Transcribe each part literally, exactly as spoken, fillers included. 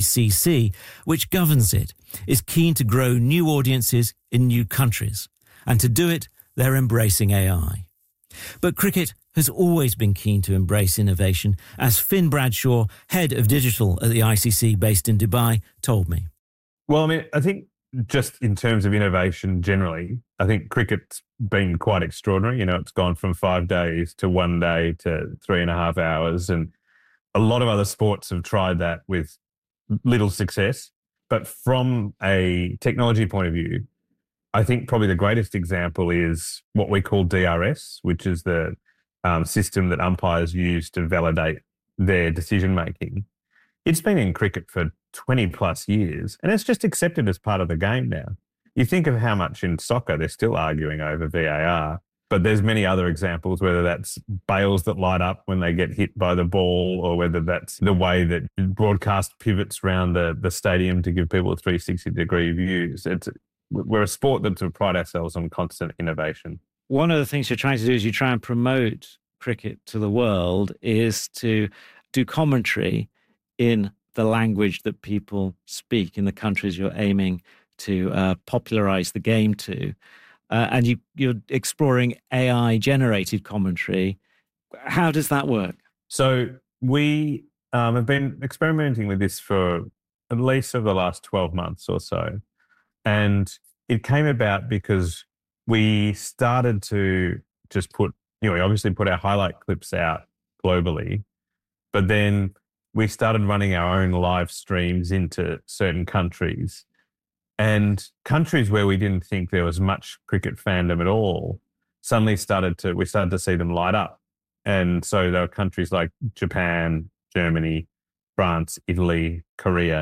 C C, which governs it, is keen to grow new audiences in new countries. And to do it, they're embracing A I. But cricket has always been keen to embrace innovation, as Finn Bradshaw, head of digital at the I C C based in Dubai, told me. Well, I mean, I think just in terms of innovation generally, I think cricket's been quite extraordinary. You know, it's gone from five days to one day to three and a half hours. And a lot of other sports have tried that with little success. But from a technology point of view, I think probably the greatest example is what we call D R S, which is the um, system that umpires use to validate their decision-making. It's been in cricket for twenty plus years, and it's just accepted as part of the game now. You think of how much in soccer they're still arguing over V A R, but there's many other examples, whether that's bails that light up when they get hit by the ball, or whether that's the way that broadcast pivots around the, the stadium to give people three sixty degree views. It's, we're a sport that to pride ourselves on constant innovation. One of the things you're trying to do as you try and promote cricket to the world is to do commentary in the language that people speak in the countries you're aiming to uh, popularize the game to. Uh, and you, you're exploring A I-generated commentary. How does that work? So we um, have been experimenting with this for at least over the last twelve months or so. And it came about because we started to just put, you know, we obviously put our highlight clips out globally, but then we started running our own live streams into certain countries. And countries where we didn't think there was much cricket fandom at all suddenly started to, we started to see them light up. And so there were countries like Japan, Germany, France, Italy, Korea.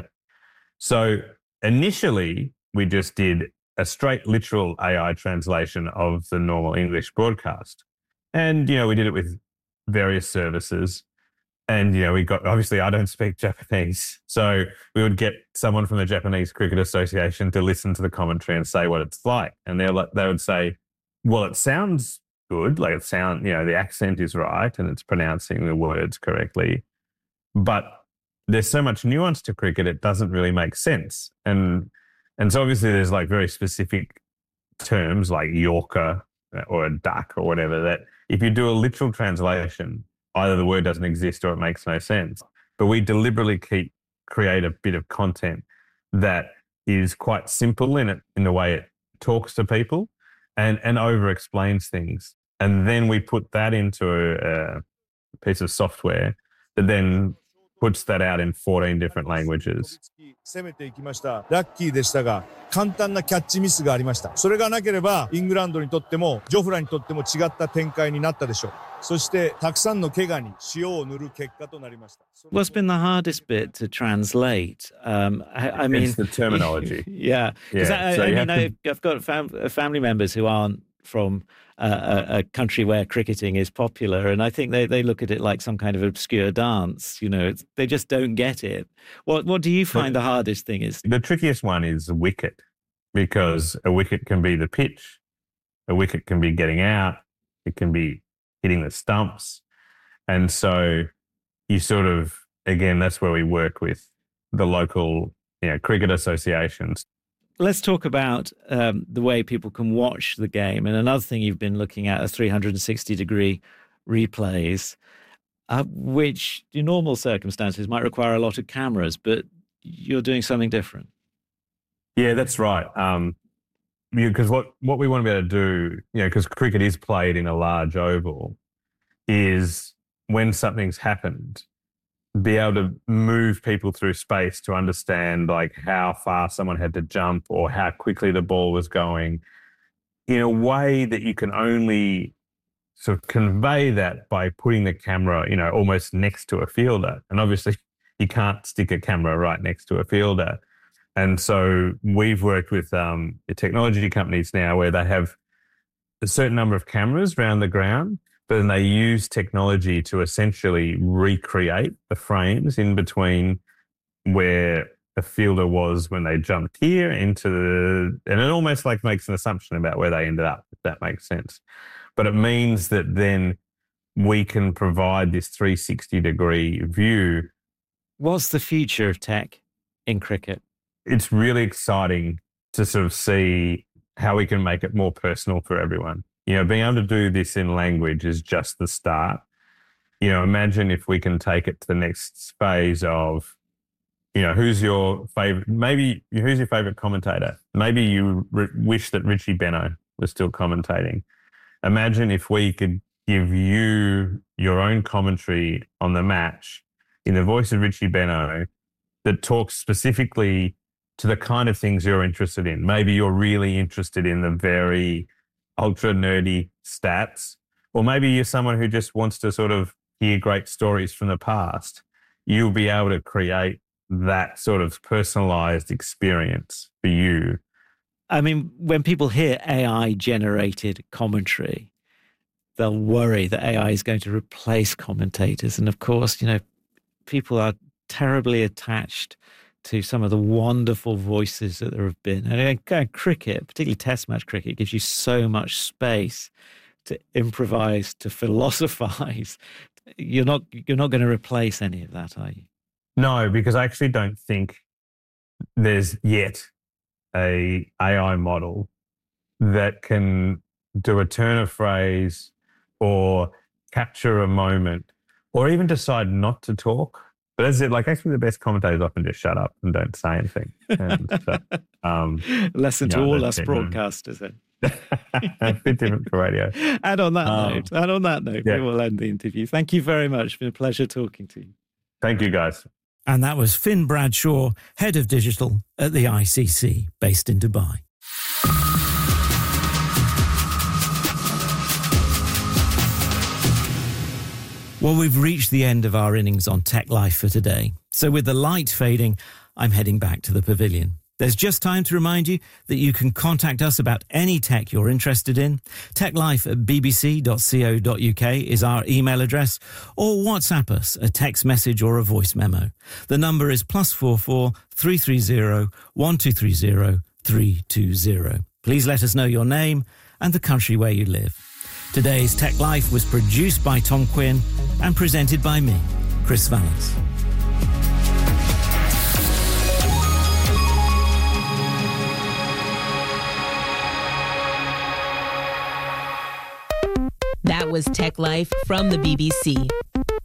So initially, we just did a straight literal A I translation of the normal English broadcast. And, you know, we did it with various services. And, you know, we got, obviously I don't speak Japanese. So we would get someone from the Japanese Cricket Association to listen to the commentary and say what it's like. And they're like, they would say, well, it sounds good. Like it sound, you know, the accent is right and it's pronouncing the words correctly. But there's so much nuance to cricket, it doesn't really make sense. And, and so obviously there's like very specific terms like Yorker or a duck or whatever that if you do a literal translation, either the word doesn't exist or it makes no sense. But we deliberately keep create a bit of content that is quite simple in it, in the way it talks to people and, and over-explains things. And then we put that into a, a piece of software that then puts that out in fourteen different languages. 攻めていきました。ラッキーでしたが、簡単なキャッチミスがありました。それがなければ、イングランドにとっても、ジョフラにとっても違った展開になったでしょう。そして、たくさんの怪我に塩を塗る結果となりました。 What's been the hardest bit to translate? Um, I, I mean, it's the terminology. yeah, because yeah. I, so I mean, to... I've got fam- family members who aren't from uh, a, a country where cricketing is popular, and I think they, they look at it like some kind of obscure dance. You know, it's, they just don't get it. What what do you find the hardest thing is? The trickiest one is a wicket, because a wicket can be the pitch, a wicket can be getting out, it can be hitting the stumps, and so you sort of, again, that's where we work with the local, you know, cricket associations. Let's talk about um, the way people can watch the game. And another thing you've been looking at are three sixty degree replays, uh, which in normal circumstances might require a lot of cameras, but you're doing something different. Yeah, that's right. Um, because what, what we want to be able to do, you know, because cricket is played in a large oval, is when something's happened, be able to move people through space to understand like how far someone had to jump or how quickly the ball was going in a way that you can only sort of convey that by putting the camera, you know, almost next to a fielder. And obviously you can't stick a camera right next to a fielder. And so we've worked with um, technology companies now where they have a certain number of cameras around the ground, but then they use technology to essentially recreate the frames in between where a fielder was when they jumped here into the, and it almost like makes an assumption about where they ended up, if that makes sense. But it means that then we can provide this three sixty degree view. What's the future of tech in cricket? It's really exciting to sort of see how we can make it more personal for everyone. You know, being able to do this in language is just the start. You know, imagine if we can take it to the next phase of, you know, who's your favorite, maybe who's your favorite commentator? Maybe you re- wish that Richie Benaud was still commentating. Imagine if we could give you your own commentary on the match in the voice of Richie Benaud that talks specifically to the kind of things you're interested in. Maybe you're really interested in the very ultra nerdy stats, or maybe you're someone who just wants to sort of hear great stories from the past. You'll be able to create that sort of personalized experience for you. I mean, when people hear A I-generated commentary, they'll worry that A I is going to replace commentators. And of course, you know, people are terribly attached to some of the wonderful voices that there have been. And again, cricket, particularly Test match cricket, gives you so much space to improvise, to philosophize. You're not you're not going to replace any of that, are you? No, because I actually don't think there's yet a AI model that can do a turn of phrase or capture a moment or even decide not to talk. But as it, like, actually the best commentators often just shut up and don't say anything. And so, um, Lesson to yeah, all us it, broadcasters then. A bit different for radio. And on that um, note, and on that note, yeah. we will end the interview. Thank you very much. It's been a pleasure talking to you. Thank you, guys. And that was Finn Bradshaw, Head of Digital at the I C C, based in Dubai. Well, we've reached the end of our innings on Tech Life for today. So with the light fading, I'm heading back to the pavilion. There's just time to remind you that you can contact us about any tech you're interested in. techlife at b b c dot co dot u k is our email address, or WhatsApp us a text message or a voice memo. The number is plus four four three three zero one two three zero three two zero. Please let us know your name and the country where you live. Today's Tech Life was produced by Tom Quinn and presented by me, Chris Valence. That was Tech Life from the B B C.